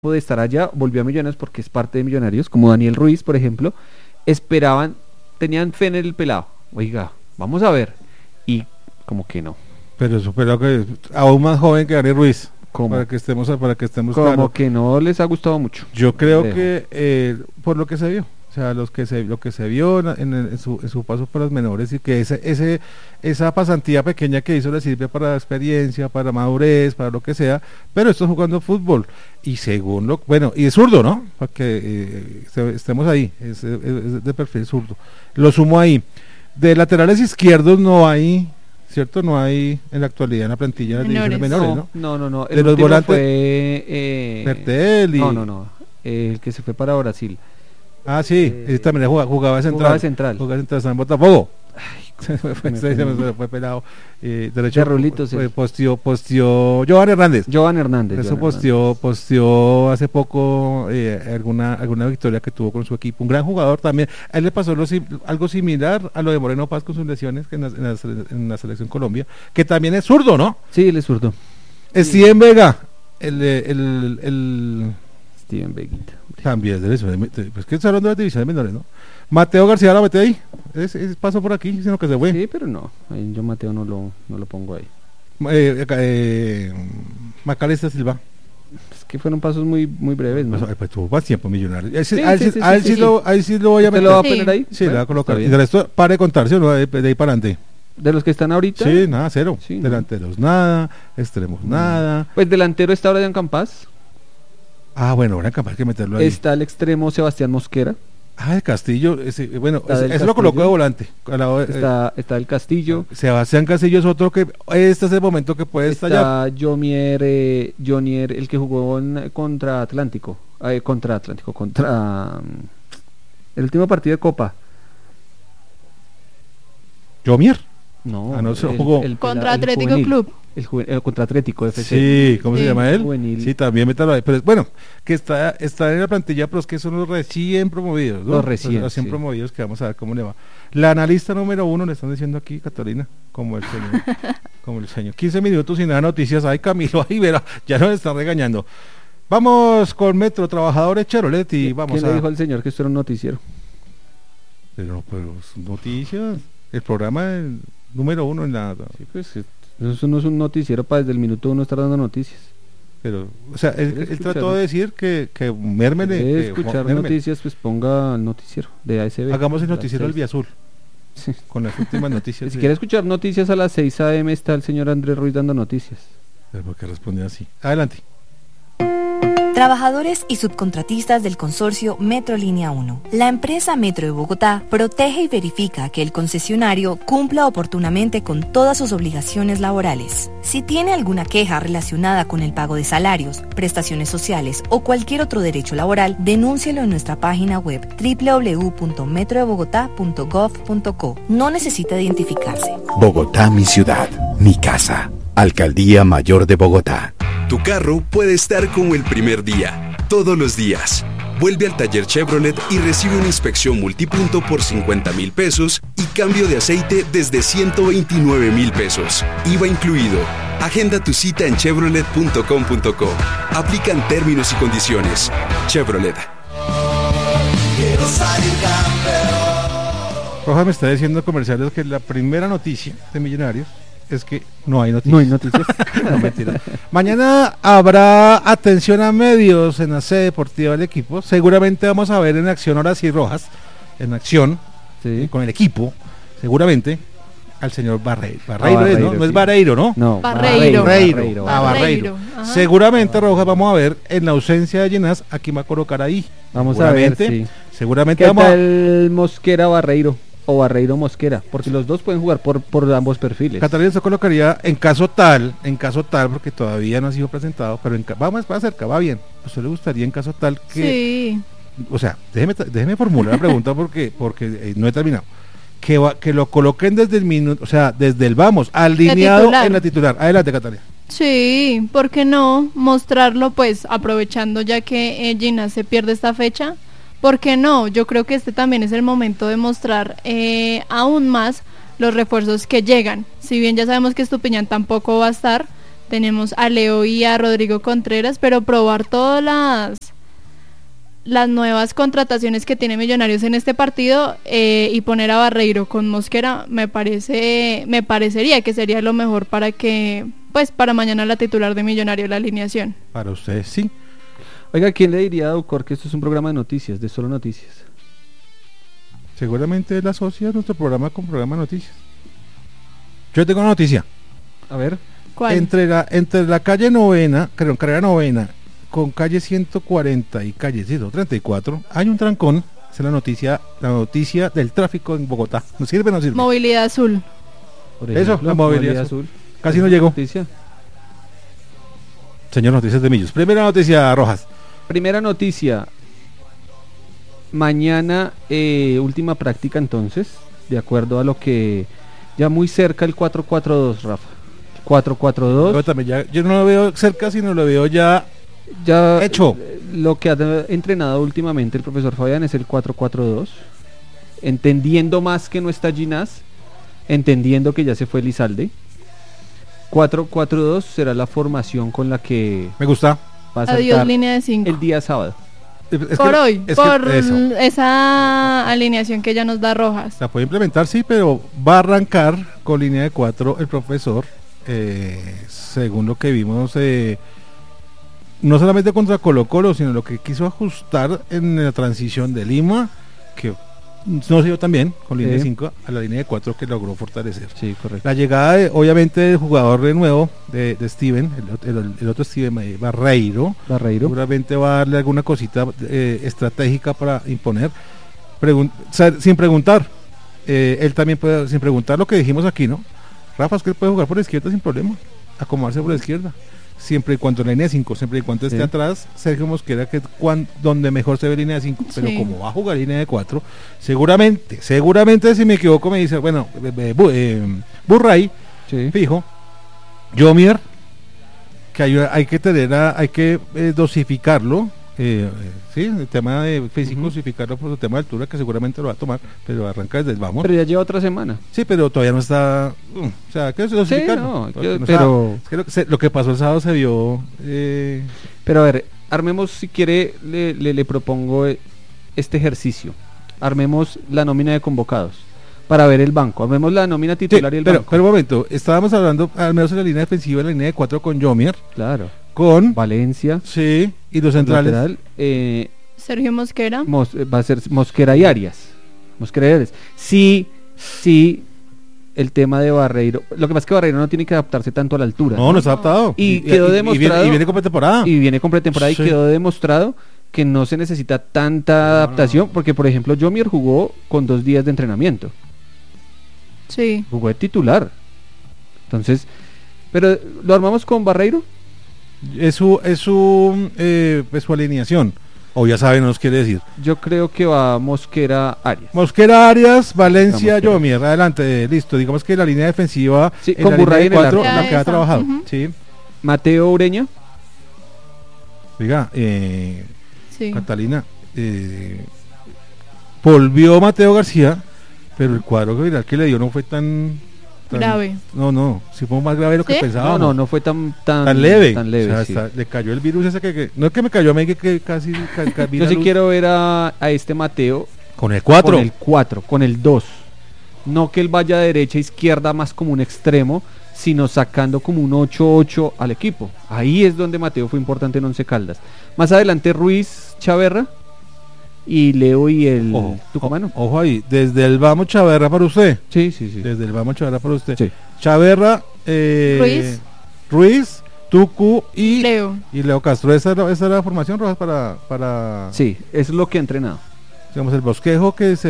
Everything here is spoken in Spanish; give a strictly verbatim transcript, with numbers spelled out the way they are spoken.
de estar allá, volvió a Millonarios porque es parte de Millonarios, como Daniel Ruiz, por ejemplo, esperaban, tenían fe en el pelado, oiga, vamos a ver, y como que no. Pero eso, pero que aún más joven que Daniel Ruiz, ¿Cómo? para que estemos, para que estemos Como claros. que no les ha gustado mucho. Yo creo Dejo. que eh, por lo que se vio, o sea, los que se, lo que se vio en, en, en su, en su paso por las menores y que ese, ese, esa pasantía pequeña que hizo le sirve para experiencia, para madurez, para lo que sea, pero esto jugando fútbol y según lo, bueno, y es zurdo, ¿no? Para que eh, se- estemos ahí, es, es- es de perfil zurdo. Lo sumo ahí. De laterales izquierdos no hay, ¿cierto? No hay en la actualidad en la plantilla de las divisiones Menores. menores, ¿no? No, no, no, De el los último volantes- fue... Eh, Bertel y... No, no, no, el que se fue para Brasil. Ah, sí, Eh, él también jugaba, jugaba de central. jugaba de central. Jugaba de central, está en Botafogo. Se me fue, me se fue. me fue- fue pelado. Eh, derecho, De Rulitos, fue- sí. posteó, posteó Giovanni Hernández. Jovan Hernández. Eso Jovan posteó, posteó hace poco eh, alguna alguna victoria que tuvo con su equipo. Un gran jugador también. A él le pasó lo si- algo similar a lo de Moreno Paz con sus lesiones que en, la, en, la, sele- en la selección Colombia, que también es zurdo, ¿no? Sí, él es zurdo. Steven Vega, el, eh, el, el Steven Veguita. también es de eso, pues que está hablando de las divisiones menores, ¿no? Mateo García la mete ahí, es, es- pasó por aquí, sino que se fue. Sí, pero no, ahí yo Mateo no lo, no lo pongo ahí. Eh, eh, Macalester Silva. Es que fueron pasos muy, muy breves, ¿no? Pues, pues tuvo más tiempo millonario. Ese- Sí, a él sí, sí- sí, a él sí, sí sí. lo- ahí sí lo voy a ¿Usted meter. lo va a Sí. poner ahí? Sí, le va a Bueno, colocar. está Y bien. de resto, para de contarse, ¿no? de, de ahí para adelante. De los que están ahorita, Sí, nada, cero. Sí, no. Delanteros, nada. Extremos, nada. pues delantero está Brian Campas, Ah, bueno, ahora capaz que meterlo ahí. está el extremo Sebastián Mosquera, Ah, el Castillo. Ese, bueno, Está ese- del eso lo colocó de Castillo. volante. al lado de- está, está el Castillo, eh, Sebastián Castillo es otro que. Este es el momento que puede estallar. está Jomier, eh, Jonier, el que jugó en- contra Atlántico, eh, contra Atlántico, contra mm, el último partido de Copa. Jomier. No, Ah, no, se el- jugó. el- Contra el Atlético juvenil, Club. el juve- eh, contra Atlético F C. Sí, ¿cómo se Sí. llama él? Juvenil. Sí, también métalo ahí. Pero es- bueno, que está, está en la plantilla, pero es que son los recién promovidos, ¿no? Los recién, recién sí. promovidos, que vamos a ver cómo le va. La analista número uno, le están diciendo aquí, Catalina, como el señor. como el señor. quince minutos sin nada noticias. Ay, Camilo, ahí verá, ya nos están regañando. Vamos con Metro, trabajadores Chevrolet y vamos ¿Quién a. le dijo al señor que esto era un noticiero? Pero no, pero noticias. El programa el número uno en la. Sí, pues eh, eso no es un noticiero para desde el minuto uno estar dando noticias. Pero, o sea, él, ¿Quieres él trató escuchar? de decir que, que Mérmele. Si quiere que escuchar Mérmele- noticias, pues ponga el noticiero de A S B. Hagamos el las noticiero del seis. Vía Azul. Sí. Con las últimas noticias. Si de- quiere escuchar noticias a las seis a eme está el señor Andrés Ruiz dando noticias. Pero ¿por qué responde así? Adelante. Trabajadores y subcontratistas del consorcio Metro Línea uno. La empresa Metro de Bogotá protege y verifica que el concesionario cumpla oportunamente con todas sus obligaciones laborales. Si tiene alguna queja relacionada con el pago de salarios, prestaciones sociales o cualquier otro derecho laboral, denúncielo en nuestra página web doble u doble u doble u punto metro de bogotá punto gov punto co. No necesita identificarse. Bogotá, mi ciudad, mi casa. Alcaldía Mayor de Bogotá. Tu carro puede estar como el primer día, todos los días. Vuelve al taller Chevrolet y recibe una inspección multipunto por cincuenta mil pesos y cambio de aceite desde ciento veintinueve mil pesos. I V A incluido. Agenda tu cita en chevrolet punto com punto co. Aplican términos y condiciones. Chevrolet. Roja me está diciendo comerciales que la primera noticia de Millonarios es que no hay noticias. No hay noticias. No, mentira. Mañana habrá atención a medios en la sede deportiva del equipo. Seguramente vamos a ver en acción ahora sí Rojas, en acción, Sí. con el equipo, seguramente, al señor Barreiro. Barreiro, Ah, es, ¿no? Barreiro, No es sí. Barreiro, ¿no? No, Barreiro. Barreiro. Ah, Barreiro. Barreiro. Ajá. Seguramente, Rojas, vamos a ver en la ausencia de Llenas a quién va a colocar ahí. Vamos a ver, Seguramente, sí. seguramente ¿Qué vamos a... tal Mosquera Barreiro? O Barreiro Mosquera, porque los dos pueden jugar por, por ambos perfiles. Catalina se colocaría en caso tal, en caso tal, porque todavía no ha sido presentado, pero en ca- vamos más cerca, va bien. ¿A usted le gustaría en caso tal que, Sí. o sea, déjeme, ta- déjeme formular la pregunta porque, porque eh, no he terminado. Que, va- que lo coloquen desde el minuto, o sea, desde el vamos, alineado titular. en la titular. Adelante, Catalina. Sí, ¿por qué no mostrarlo pues aprovechando ya que eh, Ginás se pierde esta fecha? ¿Por qué no? Yo creo que este también es el momento de mostrar eh, aún más los refuerzos que llegan. Si bien ya sabemos que Estupiñán tampoco va a estar, tenemos a Leo y a Rodrigo Contreras, pero probar todas las las nuevas contrataciones que tiene Millonarios en este partido eh, y poner a Barreiro con Mosquera me parece me parecería que sería lo mejor para que pues para mañana la titular de Millonarios la alineación. Para ustedes sí. Oiga, ¿quién le diría a Ducor que esto es un programa de noticias, de solo noticias? Seguramente él asocia nuestro programa con programa de noticias. Yo tengo una noticia. A ver. ¿Cuál? Entre la entre la calle novena, creo, carrera novena, con calle ciento cuarenta y calle ciento treinta y cuatro, hay un trancón. Esa es la noticia, la noticia del tráfico en Bogotá. ¿No sirve o no sirve? Movilidad azul. Por Eso, la movilidad azul. Casi no llegó. Noticia. Señor Noticias de Millos. Primera noticia, Rojas. Primera noticia. Mañana, eh, última práctica entonces, de acuerdo a lo que... Ya muy cerca el cuatro cuatro dos, Rafa. cuatro cuatro dos. Yo, también ya, yo no lo veo cerca, sino lo veo ya... Ya hecho. Lo que ha entrenado últimamente el profesor Fabián es el cuatro cuatro dos, entendiendo más que no está Ginás, entendiendo que ya se fue Lizalde. Cuatro cuatro dos será la formación con la que me gusta. va a Adiós saltar línea de cinco el día sábado. Es por que, hoy, es por que eso. esa alineación que ya nos da Rojas. La puede implementar, sí, pero va a arrancar con línea de cuatro el profesor, eh, según lo que vimos, eh, no solamente contra Colo Colo, sino lo que quiso ajustar en la transición de Lima, que no se dio tan bien con línea de Sí. cinco a la línea de cuatro que logró fortalecer. Sí, correcto. La llegada, de, obviamente, del jugador de nuevo, de, de Steven, el, el- el otro Steven eh, Barreiro, Barreiro. seguramente va a darle alguna cosita eh, estratégica para imponer, Pregun- o sea, sin preguntar. Eh, él también puede, sin preguntar lo que dijimos aquí, ¿no? Rafa, es que él puede jugar por la izquierda sin problema, acomodarse por la izquierda, siempre y cuando en la línea de cinco, siempre y cuando esté Sí. atrás Sergio Mosquera, que es cuan- donde mejor se ve línea de cinco, pero Sí. como va a jugar línea de cuatro, seguramente, seguramente si me equivoco me dice, bueno, eh, eh, Bu- eh, Burray, Sí. fijo, Jomier, que hay, hay que tener, a- hay que eh, dosificarlo, eh, eh, sí, el tema de físico, Ujú. dosificarlo por el tema de altura, que seguramente lo va a tomar, pero arranca desde el vamos. Pero ya lleva otra semana. Sí, pero todavía no está, mm, o sea, ¿qué es dosificarlo? no, Porque yo- no pero- está- es que lo, que se- lo que pasó el sábado se vio, eh, Pero a ver, armemos, si quiere, le, le, le propongo eh, este ejercicio. Armemos la nómina de convocados para ver el banco. Armemos la nómina sí, titular y el pero, banco. pero un momento, estábamos hablando al menos en la línea defensiva, en la línea de cuatro con Jomier, Claro. con, Valencia, sí, y los centrales. lateral, eh, Sergio Mosquera. Mos- eh, va a ser Mosquera y Arias. Mosquera y Arias. Sí, sí, el tema de Barreiro. Lo que pasa es que Barreiro no tiene que adaptarse tanto a la altura. No, no está adaptado. Y quedó viene- demostrado- Y viene, con pretemporada. Y viene con pretemporada Sí. y quedó demostrado que no se necesita tanta adaptación, porque por ejemplo Jomier jugó con dos días de entrenamiento, Sí. jugó de titular. Entonces, pero ¿lo armamos con Barreiro? Es su, es su, eh, pues, su alineación. O ya saben, nos quiere decir. Yo creo que va Mosquera Arias. Mosquera, Arias, Valencia, Mosquera. Jomier. Adelante, eh, listo. Digamos que la línea defensiva, Sí, en con la línea Burray de en el cuatro, arco. la que Ya ha esa, trabajado. ujú. Sí. Mateo Ureña. Diga, eh, Sí. Catalina, eh, volvió Mateo García, pero el cuadro viral que le dio no fue tan, tan- Grave. No, no, sí fue más grave de lo que ¿Sí? pensábamos. No, no, no fue tan tan, Tan leve, tan leve, o sea, sí. hasta le cayó el virus ese que, que- no es que me cayó a mí que, que casi ca- ca- vi Yo la sí luz. quiero ver a, a este Mateo Con el cuatro. con el cuatro, con el dos. No que él vaya derecha izquierda más como un extremo, sino sacando como un ocho ocho al equipo. Ahí es donde Mateo fue importante en Once Caldas. Más adelante Ruiz, Chaverra y Leo y el Ojo, tucumano. o- ojo ahí, desde el vamos Chaverra para usted. Sí, sí, sí. Desde el vamos Chaverra para usted. Sí. Chaverra, eh, Ruiz. Ruiz, Tucu y Leo. y Leo Castro. Esa es la, esa es la formación, Rojas, para, para Sí, eso es lo que ha entrenado. digamos, el bosquejo que se